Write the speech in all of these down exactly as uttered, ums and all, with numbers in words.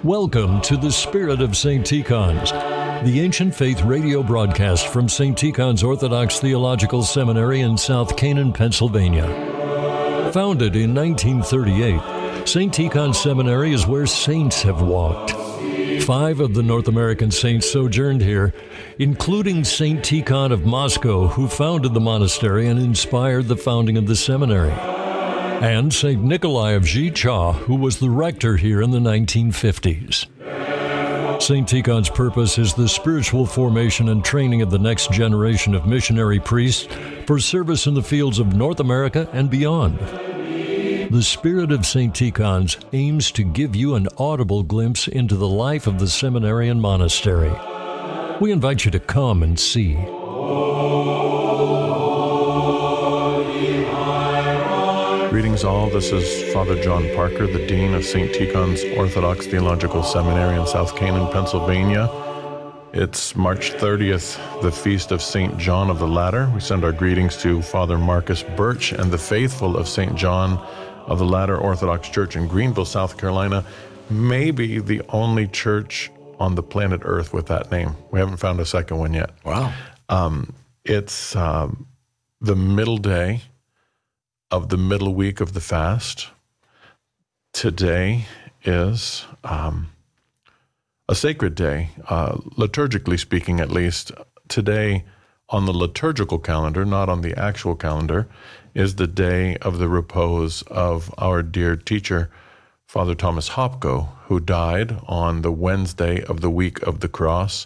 Welcome to the Spirit of Saint Tikhon's, the ancient faith radio broadcast from Saint Tikhon's Orthodox Theological Seminary in South Canaan, Pennsylvania. Founded in nineteen thirty-eight, Saint Tikhon Seminary is where saints have walked. Five of the North American saints sojourned here, including Saint Tikhon of Moscow, who founded the monastery and inspired the founding of the seminary, and Saint Nikolai of Zhicha, who was the rector here in the nineteen fifties. Saint Tikhon's purpose is the spiritual formation and training of the next generation of missionary priests for service in the fields of North America and beyond. The Spirit of Saint Tikhon's aims to give you an audible glimpse into the life of the seminary and monastery. We invite you to come and see. Greetings all, this is Father John Parker, the Dean of Saint Tikhon's Orthodox Theological Seminary in South Canaan, Pennsylvania. It's March thirtieth, the feast of Saint John of the Ladder. We send our greetings to Father Marcus Birch and the faithful of Saint John of the Ladder Orthodox Church in Greenville, South Carolina, maybe the only church on the planet Earth with that name. We haven't found a second one yet. Wow. Um, it's um, the middle day of the middle week of the fast. Today is um, a sacred day, uh, liturgically speaking at least. Today on the liturgical calendar, not on the actual calendar, is the day of the repose of our dear teacher, Father Thomas Hopko, who died on the Wednesday of the week of the cross.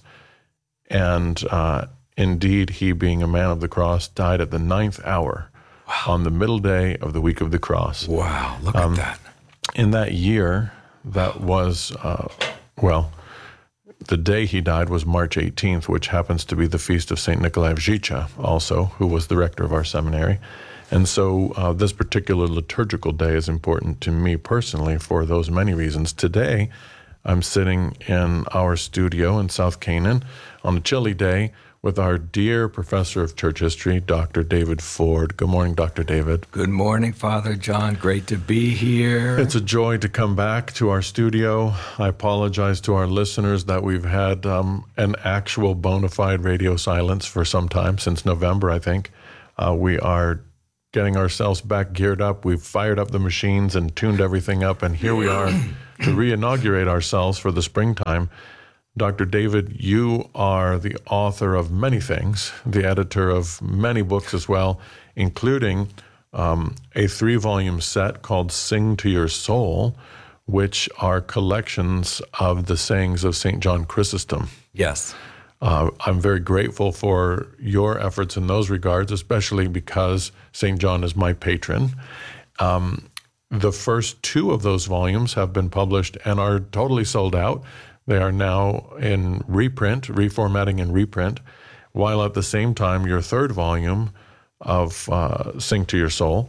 And uh, indeed, he being a man of the cross, died at the ninth hour. Wow. On the middle day of the week of the cross. Wow, look um, at that. In that year, that was, uh, well, the day he died was March eighteenth, which happens to be the feast of Saint Nikolai of Zhicha also, who was the rector of our seminary. And so uh, this particular liturgical day is important to me personally for those many reasons. Today, I'm sitting in our studio in South Canaan on a chilly day with our dear professor of church history, Doctor David Ford. Good morning, Doctor David. Good morning, Father John. Great to be here. It's a joy to come back to our studio. I apologize to our listeners that we've had um, an actual bona fide radio silence for some time, since November, I think. Uh, we are getting ourselves back geared up. We've fired up the machines and tuned everything up, and here we are to re-inaugurate ourselves for the springtime. Doctor David, you are the author of many things, the editor of many books as well, including um, a three-volume set called Sing to Your Soul, which are collections of the sayings of Saint John Chrysostom. Yes. Uh, I'm very grateful for your efforts in those regards, especially because Saint John is my patron. Um, the first two of those volumes have been published and are totally sold out. They are now in reprint, reformatting and reprint, while at the same time your third volume of uh, Sing to Your Soul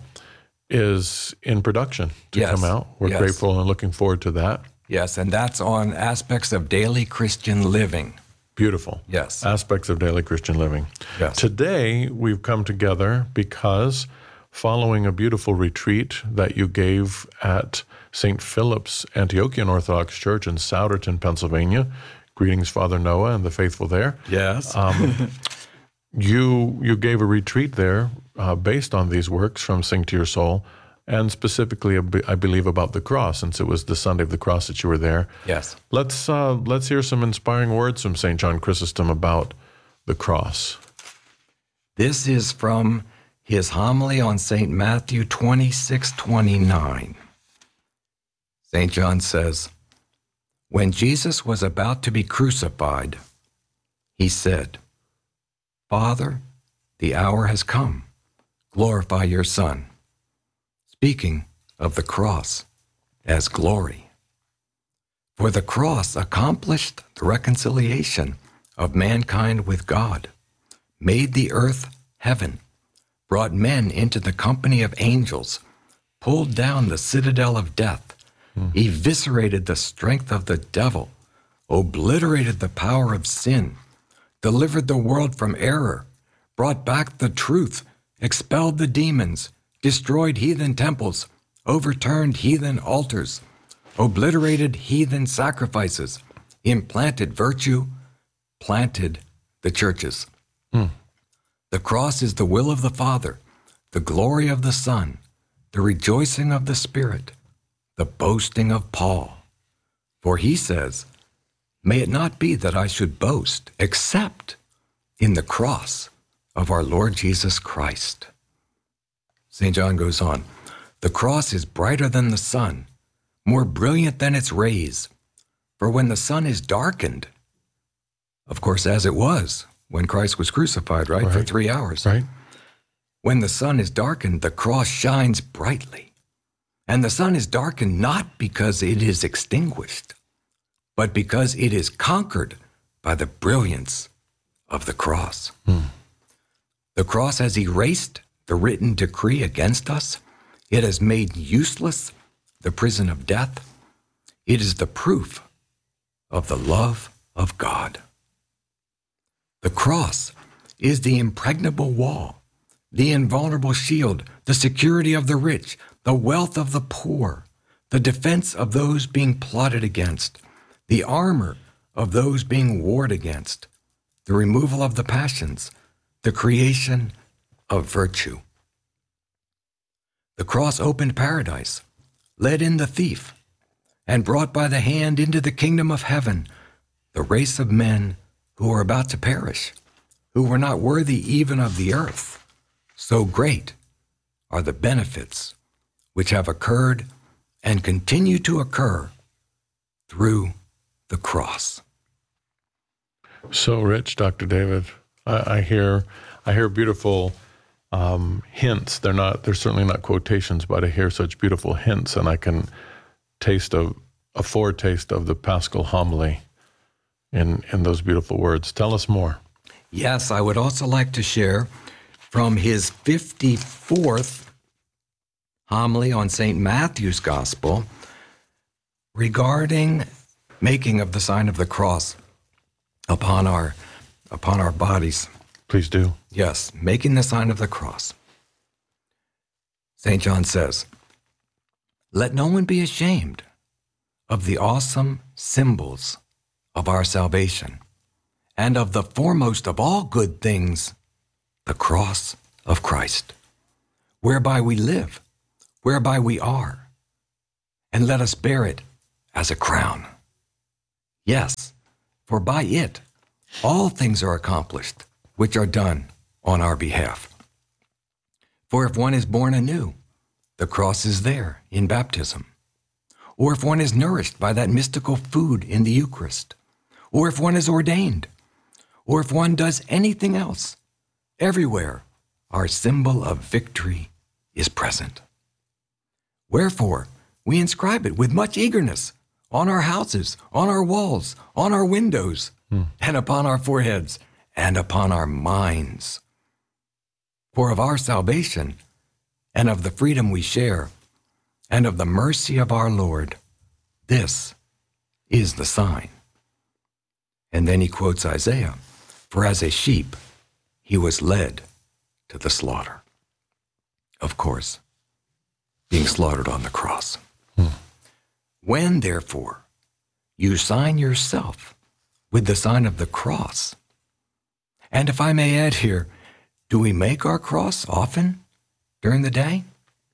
is in production to yes. come out. We're yes. grateful and looking forward to that. Yes, and that's on aspects of daily Christian living. Beautiful. Yes. Aspects of daily Christian living. Yes. Today we've come together because following a beautiful retreat that you gave at Saint Philip's Antiochian Orthodox Church in Souderton, Pennsylvania. Greetings, Father Noah and the faithful there. Yes. Um, you you gave a retreat there uh, based on these works from Sing to Your Soul, and specifically, I believe, about the cross, since it was the Sunday of the Cross that you were there. Yes. Let's uh, let's hear some inspiring words from Saint John Chrysostom about the cross. This is from his homily on Saint Matthew twenty-six twenty-nine. Saint John says, "When Jesus was about to be crucified, he said, 'Father, the hour has come. Glorify your Son,' speaking of the cross as glory. For the cross accomplished the reconciliation of mankind with God, made the earth heaven, brought men into the company of angels, pulled down the citadel of death, eviscerated the strength of the devil, obliterated the power of sin, delivered the world from error, brought back the truth, expelled the demons, destroyed heathen temples, overturned heathen altars, obliterated heathen sacrifices, implanted virtue, planted the churches. Hmm. The cross is the will of the Father, the glory of the Son, the rejoicing of the Spirit, the boasting of Paul. For he says, may it not be that I should boast except in the cross of our Lord Jesus Christ. Saint John goes on, the cross is brighter than the sun, more brilliant than its rays. For when the sun is darkened, of course, as it was when Christ was crucified, right, right. for three hours. Right. When the sun is darkened, the cross shines brightly. And the sun is darkened not because it is extinguished, but because it is conquered by the brilliance of the cross. Hmm. The cross has erased the written decree against us. It has made useless the prison of death. It is the proof of the love of God. The cross is the impregnable wall, the invulnerable shield, the security of the rich, the wealth of the poor, the defense of those being plotted against, the armor of those being warred against, the removal of the passions, the creation of virtue. The cross opened paradise, led in the thief, and brought by the hand into the kingdom of heaven the race of men who were about to perish, who were not worthy even of the earth. So great are the benefits which have occurred and continue to occur through the cross. So rich, Doctor David. I, I hear, I hear beautiful um, hints. They're not. They're certainly not quotations, but I hear such beautiful hints, and I can taste a, a foretaste of the Paschal homily in in those beautiful words. Tell us more. Yes, I would also like to share from his fifty-fourth homily on Saint Matthew's Gospel regarding making of the sign of the cross upon our upon our bodies. Please do. Yes, making the sign of the cross. Saint John says, let no one be ashamed of the awesome symbols of our salvation and of the foremost of all good things, the cross of Christ, whereby we live, whereby we are, and let us bear it as a crown. Yes, for by it all things are accomplished, which are done on our behalf. For if one is born anew, the cross is there in baptism. Or if one is nourished by that mystical food in the Eucharist, or if one is ordained, or if one does anything else, everywhere our symbol of victory is present. Wherefore, we inscribe it with much eagerness on our houses, on our walls, on our windows, hmm. and upon our foreheads, and upon our minds. For of our salvation, and of the freedom we share, and of the mercy of our Lord, this is the sign. And then he quotes Isaiah, for as a sheep, he was led to the slaughter. Of course, being slaughtered on the cross. Hmm. When, therefore, you sign yourself with the sign of the cross, and if I may add here, do we make our cross often during the day?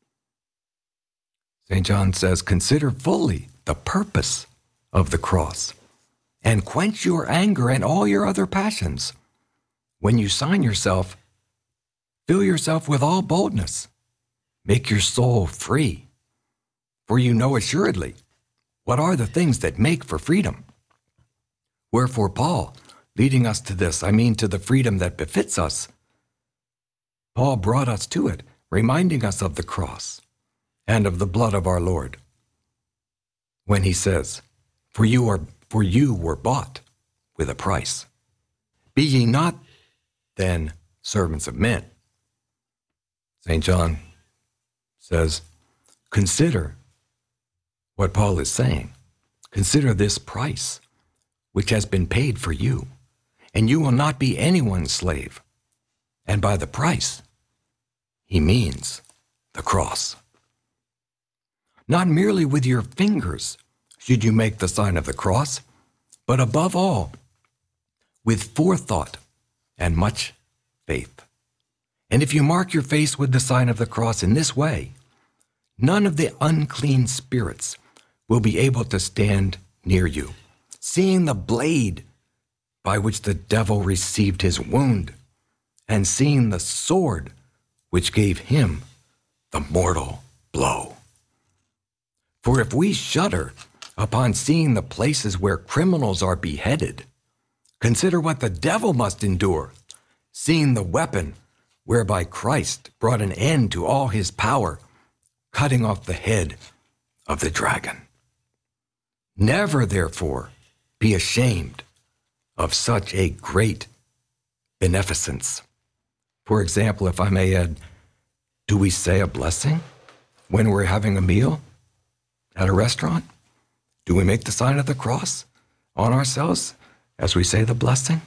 Saint John says, consider fully the purpose of the cross and quench your anger and all your other passions. When you sign yourself, fill yourself with all boldness. Make your soul free, for you know assuredly what are the things that make for freedom. Wherefore Paul, leading us to this, I mean to the freedom that befits us, Paul brought us to it, reminding us of the cross and of the blood of our Lord. When he says, for you are for you were bought with a price. Be ye not then servants of men. Saint John says, consider what Paul is saying. Consider this price which has been paid for you, and you will not be anyone's slave. And by the price, he means the cross. Not merely with your fingers should you make the sign of the cross, but above all, with forethought and much faith. And if you mark your face with the sign of the cross in this way, none of the unclean spirits will be able to stand near you, seeing the blade by which the devil received his wound, and seeing the sword which gave him the mortal blow. For if we shudder upon seeing the places where criminals are beheaded, consider what the devil must endure, seeing the weapon whereby Christ brought an end to all his power, cutting off the head of the dragon. Never, therefore, be ashamed of such a great beneficence. For example, if I may add, do we say a blessing when we're having a meal at a restaurant? Do we make the sign of the cross on ourselves as we say the blessing?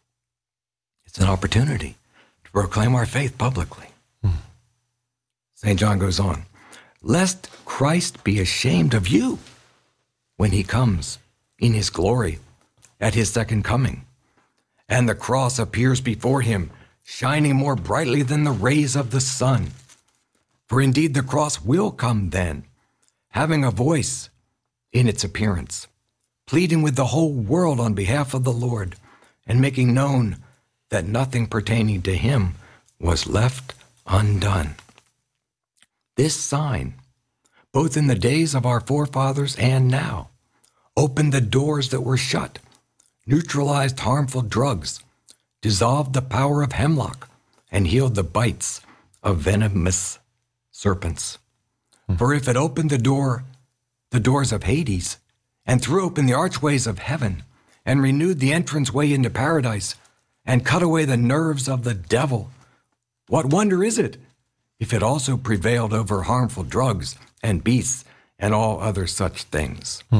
It's an opportunity to proclaim our faith publicly. Hmm. Saint John goes on, lest Christ be ashamed of you when he comes in his glory at his second coming, and the cross appears before him, shining more brightly than the rays of the sun. For indeed the cross will come then, having a voice in its appearance, pleading with the whole world on behalf of the Lord, and making known that nothing pertaining to him was left undone. This sign, both in the days of our forefathers and now, opened the doors that were shut, neutralized harmful drugs, dissolved the power of hemlock, and healed the bites of venomous serpents. Hmm. For if it opened the door, the doors of Hades, and threw open the archways of heaven, and renewed the entrance way into paradise, and cut away the nerves of the devil, what wonder is it if it also prevailed over harmful drugs and beasts and all other such things? Hmm.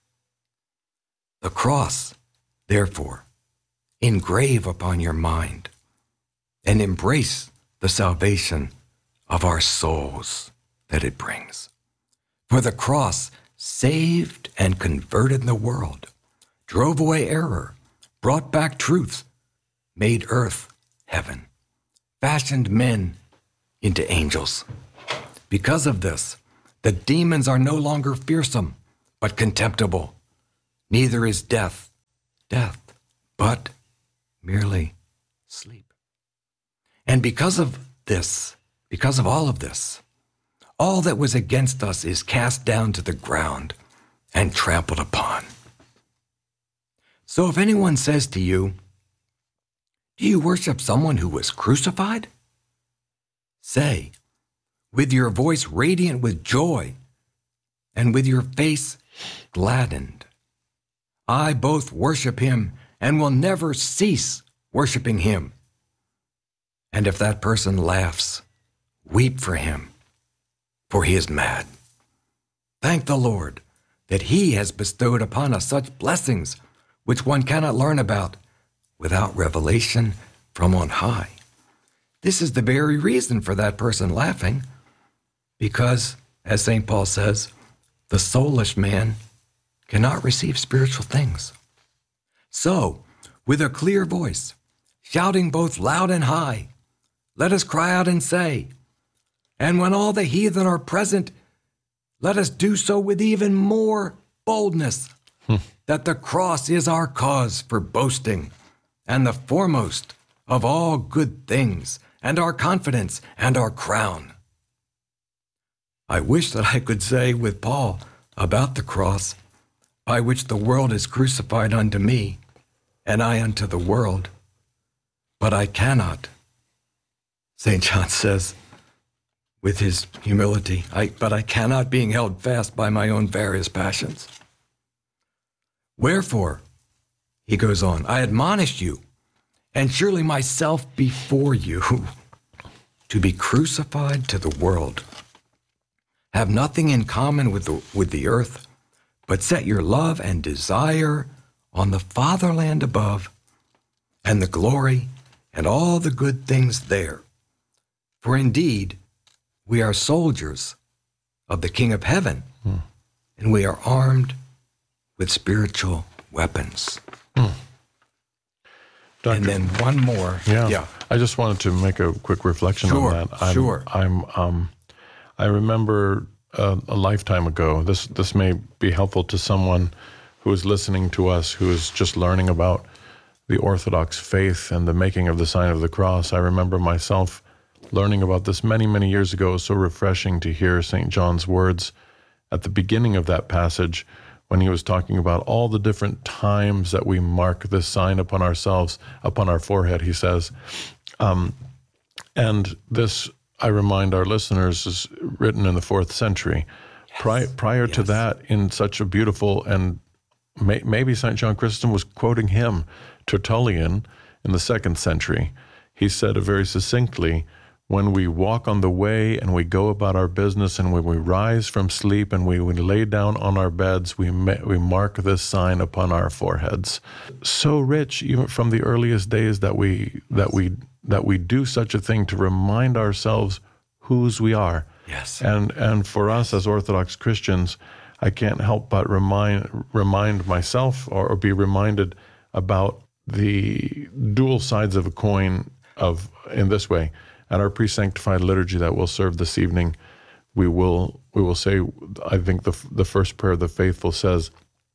The cross, therefore, engrave upon your mind and embrace the salvation of our souls that it brings. For the cross saved and converted the world, drove away error, brought back truth, made earth heaven, fashioned men into angels. Because of this, the demons are no longer fearsome, but contemptible. Neither is death, death, but merely sleep. And because of this, because of all of this, all that was against us is cast down to the ground and trampled upon. So if anyone says to you, do you worship someone who was crucified? Say, with your voice radiant with joy and with your face gladdened, I both worship him and will never cease worshiping him. And if that person laughs, weep for him, for he is mad. Thank the Lord that he has bestowed upon us such blessings which one cannot learn about without revelation from on high. This is the very reason for that person laughing, because, as Saint Paul says, the soulish man cannot receive spiritual things. So, with a clear voice, shouting both loud and high, let us cry out and say, and when all the heathen are present, let us do so with even more boldness, hmm. that the cross is our cause for boasting, and the foremost of all good things, and our confidence and our crown. I wish that I could say with Paul about the cross, by which the world is crucified unto me, and I unto the world, but I cannot. Saint John says, with his humility, I, but I cannot, being held fast by my own various passions. Wherefore, he goes on, I admonish you, and surely myself before you, to be crucified to the world. Have nothing in common with the, with the earth, but set your love and desire on the fatherland above, and the glory and all the good things there. For indeed, we are soldiers of the King of Heaven, hmm. and we are armed with spiritual weapons. Mm. Doctor, and then one more. Yeah, yeah. I just wanted to make a quick reflection sure, on that. I'm, sure. I'm. Um, I remember uh, a lifetime ago. This this may be helpful to someone who is listening to us, who is just learning about the Orthodox faith and the making of the sign of the cross. I remember myself learning about this many, many years ago. It was so refreshing to hear Saint John's words at the beginning of that passage when he was talking about all the different times that we mark this sign upon ourselves, upon our forehead, he says. Um, and this, I remind our listeners, is written in the fourth century. Yes. Pri- prior yes. to that, in such a beautiful, and may- maybe Saint John Chrysostom was quoting him, Tertullian, in the second century. He said it very succinctly, when we walk on the way and we go about our business, and when we rise from sleep and we, we lay down on our beds, we ma- we mark this sign upon our foreheads. So rich, even from the earliest days, that we that we that we do such a thing to remind ourselves whose we are. Yes. And and for us as Orthodox Christians, I can't help but remind remind myself or, or be reminded about the dual sides of a coin of in this way. At our pre-sanctified liturgy that we'll serve this evening, we will we will say, I think the the first prayer of the faithful says,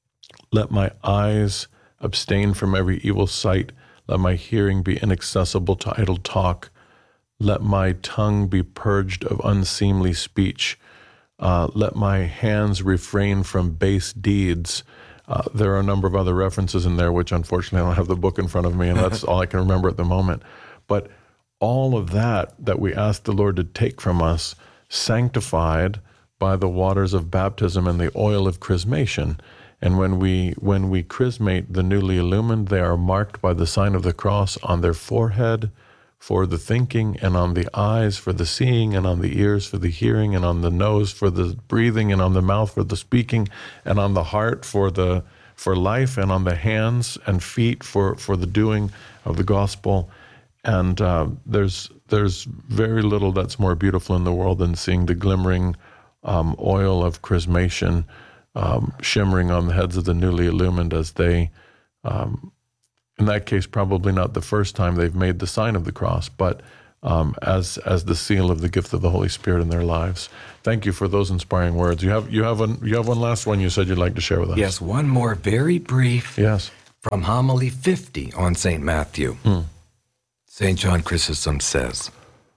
"Let my eyes abstain from every evil sight. Let my hearing be inaccessible to idle talk. Let my tongue be purged of unseemly speech. Uh, let my hands refrain from base deeds." Uh, there are a number of other references in there, which unfortunately I don't have the book in front of me, and that's all I can remember at the moment. But all of that that we ask the Lord to take from us, sanctified by the waters of baptism and the oil of chrismation. And when we when we chrismate the newly illumined, they are marked by the sign of the cross on their forehead for the thinking, and on the eyes for the seeing, and on the ears for the hearing, and on the nose for the breathing, and on the mouth for the speaking, and on the heart for the for life, and on the hands and feet for, for the doing of the gospel. And uh, there's there's very little that's more beautiful in the world than seeing the glimmering um, oil of chrismation um, shimmering on the heads of the newly illumined as they, um, in that case, probably not the first time they've made the sign of the cross, but um, as as the seal of the gift of the Holy Spirit in their lives. Thank you for those inspiring words. You have you have one you have one last one you said you'd like to share with us. Yes, one more very brief. Yes. From Homily fifty on Saint Matthew. Hmm. Saint John Chrysostom says,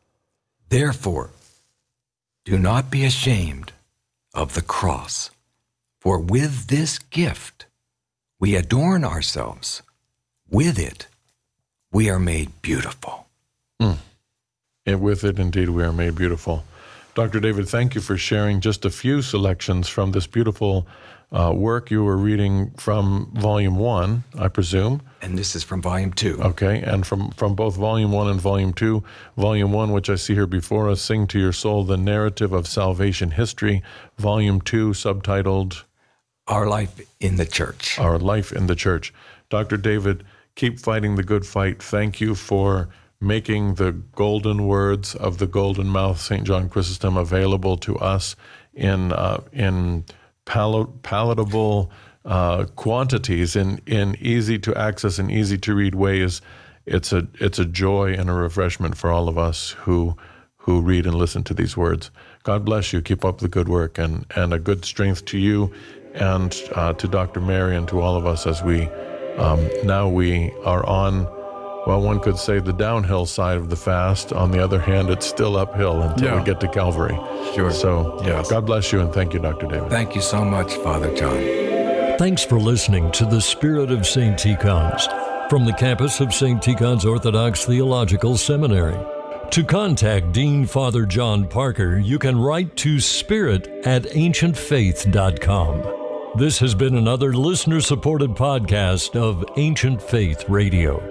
"Therefore, do not be ashamed of the cross, for with this gift we adorn ourselves. With it we are made beautiful." Mm. And with it, indeed, we are made beautiful. Doctor David, thank you for sharing just a few selections from this beautiful uh, work you were reading from Volume One, I presume. And this is from Volume Two. Okay, and from, from both Volume One and Volume Two. Volume One, which I see here before us, Sing to Your Soul, the Narrative of Salvation History. Volume Two, subtitled Our Life in the Church. Our Life in the Church. Doctor David, keep fighting the good fight. Thank you for making the golden words of the golden mouth, Saint John Chrysostom, available to us in uh, in pal- palatable uh, quantities, in in easy to access and easy to read ways. It's a it's a joy and a refreshment for all of us who who read and listen to these words. God bless you. Keep up the good work, and and a good strength to you, and uh, to Doctor Mary, and to all of us as we um, now we are on. Well, one could say the downhill side of the fast. On the other hand, it's still uphill until yeah. we get to Calvary. Sure. So, yes. God bless you, and thank you, Doctor David. Thank you so much, Father John. Thanks for listening to The Spirit of Saint Tikhon's from the campus of Saint Tikhon's Orthodox Theological Seminary. To contact Dean Father John Parker, you can write to spirit at ancient faith dot com. This has been another listener-supported podcast of Ancient Faith Radio.